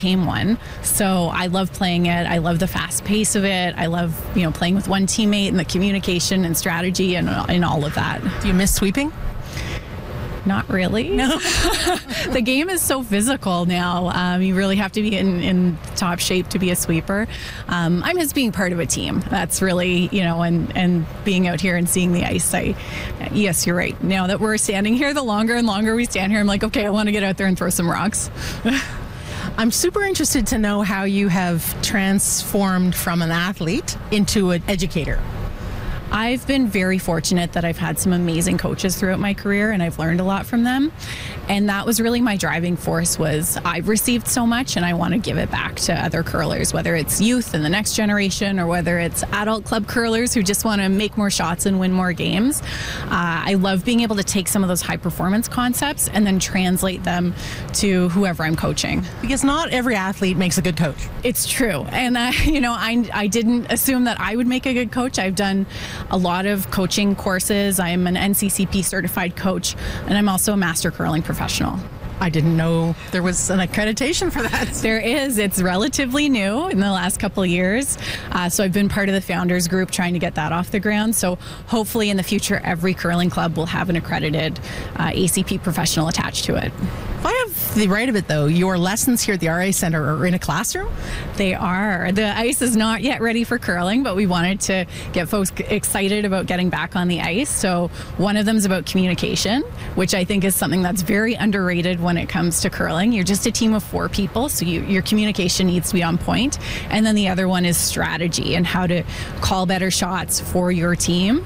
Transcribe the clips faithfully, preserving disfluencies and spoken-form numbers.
became one. So I love playing it. I love the fast pace of it. I love, you know, playing with one teammate and the communication and strategy and, and all of that. Do you miss sweeping? Not really. No. The game is so physical now. Um, you really have to be in, in top shape to be a sweeper. Um, I miss being part of a team. That's really, you know, and, and being out here and seeing the ice. I, yes, you're right. Now that we're standing here, the longer and longer we stand here, I'm like, okay, I want to get out there and throw some rocks. I'm super interested to know how you have transformed from an athlete into an educator. I've been very fortunate that I've had some amazing coaches throughout my career, and I've learned a lot from them. And that was really my driving force. Was I've received so much and I want to give it back to other curlers, whether it's youth and the next generation or whether it's adult club curlers who just want to make more shots and win more games. Uh, I love being able to take some of those high performance concepts and then translate them to whoever I'm coaching. Because not every athlete makes a good coach. It's true. And I, you know, I, I didn't assume that I would make a good coach. I've done a lot of coaching courses. I'm an N C C P certified coach, and I'm also a master curling professional. I didn't know there was an accreditation for that. There is. It's relatively new in the last couple of years. Uh, so I've been part of the founders group trying to get that off the ground. So hopefully in the future, every curling club will have an accredited uh, A C P professional attached to it. If I have the right of it, though, your lessons here at the R A Center are in a classroom? They are. The ice is not yet ready for curling, but we wanted to get folks excited about getting back on the ice. So one of them is about communication, which I think is something that's very underrated when it comes to curling. You're just a team of four people, so you, your communication needs to be on point. And then the other one is strategy and how to call better shots for your team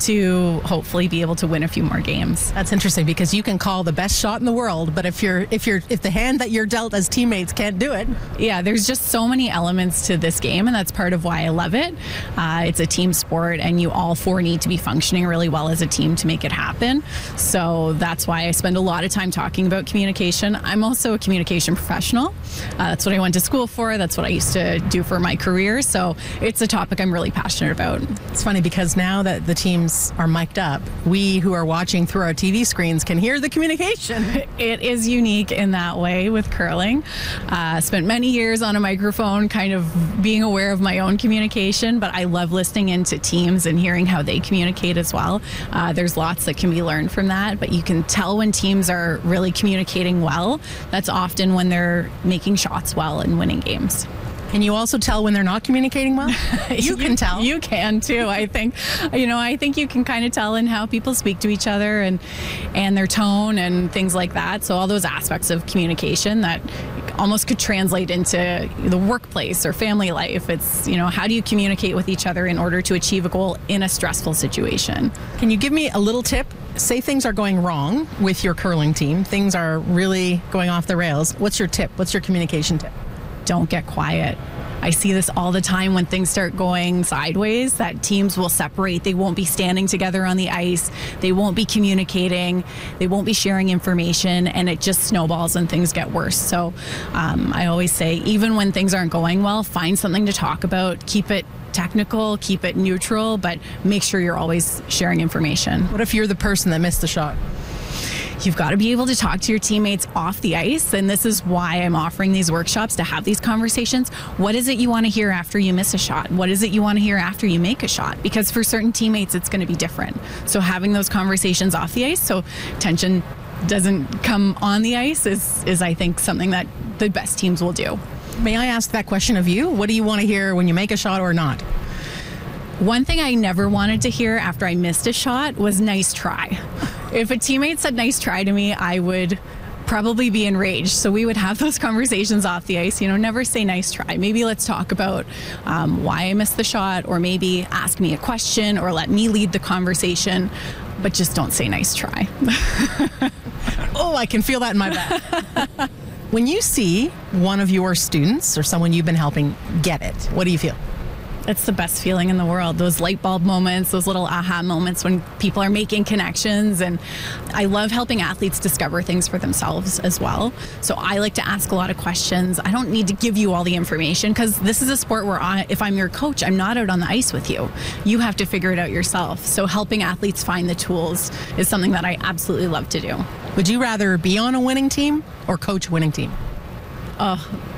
to hopefully be able to win a few more games. That's interesting because you can call the best shot in the world, but if you're if you're if the hand that you're dealt as teammates can't do it. Yeah, there's just so many elements to this game, and that's part of why I love it. Uh, it's a team sport, and you all four need to be functioning really well as a team to make it happen. So that's why I spend a lot of time talking about communication. I'm also a communication professional. Uh, that's what I went to school for. That's what I used to do for my career. So it's a topic I'm really passionate about. It's funny because now that the teams are mic'd up, we who are watching through our T V screens can hear the communication. It is unique in that way with curling. Uh, spent many years on a microphone kind of being aware of my own communication, but I love listening into teams and hearing how they communicate as well. Uh, there's lots that can be learned from that, but you can tell when teams are really communicating well. That's often when they're making shots well and winning games. Can you also tell when they're not communicating well? You can tell. You can too, I think. You know, I think you can kind of tell in how people speak to each other and and their tone and things like that. So all those aspects of communication that almost could translate into the workplace or family life. It's, you know, how do you communicate with each other in order to achieve a goal in a stressful situation? Can you give me a little tip? Say things are going wrong with your curling team. Things are really going off the rails. What's your tip? What's your communication tip? Don't get quiet. I see this all the time when things start going sideways, that teams will separate. They won't be standing together on the ice. They won't be communicating. They won't be sharing information, and it just snowballs and things get worse. So um, I always say, even when things aren't going well, find something to talk about. Keep it technical, keep it neutral, but make sure you're always sharing information. What if you're the person that missed the shot? You've got to be able to talk to your teammates off the ice, and this is why I'm offering these workshops, to have these conversations. What is it you want to hear after you miss a shot? What is it you want to hear after you make a shot? Because for certain teammates, it's going to be different. So having those conversations off the ice so tension doesn't come on the ice is, is I think, something that the best teams will do. May I ask that question of you? What do you want to hear when you make a shot or not? One thing I never wanted to hear after I missed a shot was nice try. If a teammate said nice try to me, I would probably be enraged. So we would have those conversations off the ice. You know, never say nice try. Maybe let's talk about um, why I missed the shot, or maybe ask me a question or let me lead the conversation, but just don't say nice try. Oh, I can feel that in my back. When you see one of your students or someone you've been helping get it, what do you feel? It's the best feeling in the world. Those light bulb moments, those little aha moments when people are making connections. And I love helping athletes discover things for themselves as well. So I like to ask a lot of questions. I don't need to give you all the information, because this is a sport where I, if I'm your coach, I'm not out on the ice with you. You have to figure it out yourself. So helping athletes find the tools is something that I absolutely love to do. Would you rather be on a winning team or coach a winning team? Oh,